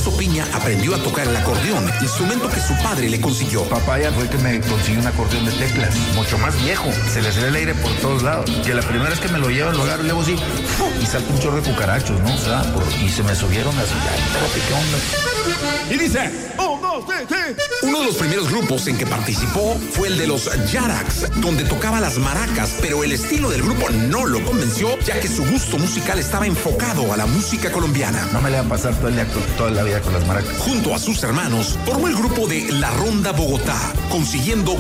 Oso Piña aprendió a tocar el acordeón, instrumento que su padre le consiguió. Papá ya fue que me consiguió un acordeón de teclas, mucho más viejo. Se le sale el aire por todos lados. Que la primera vez que me lo llevan, lo agarro y luego sí, y salta un chorro de cucarachos, ¿no? O sea, y se me subieron así, ay, espérate, ¿qué onda? Y dice, 1, 2, 3, 3. Uno de los primeros grupos en que participó fue el de los Yarax, donde tocaba las maracas, pero el estilo del grupo no lo convenció, ya que su gusto musical estaba enfocado a la música colombiana. No me le va a pasar toda la vida con las maracas. Junto a sus hermanos, formó el grupo de La Ronda Bogotá, consiguiendo